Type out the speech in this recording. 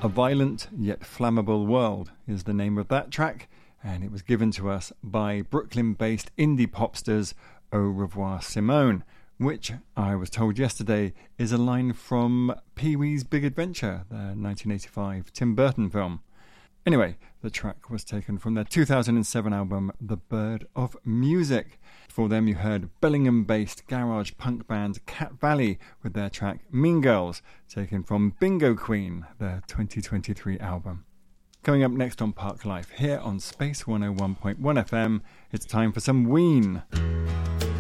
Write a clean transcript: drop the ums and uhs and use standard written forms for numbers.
A Violent Yet Flammable World is the name of that track, and it was given to us by Brooklyn-based indie popsters Au Revoir Simone, which I was told yesterday is a line from Pee-wee's Big Adventure, the 1985 Tim Burton film. Anyway, the track was taken from their 2007 album The Bird of Music. For them you heard Bellingham-based garage punk band Cat Valley with their track Mean Girls, taken from Bingo Queen, their 2023 album. Coming up next on Park Life, here on Space 101.1 FM, it's time for some Ween.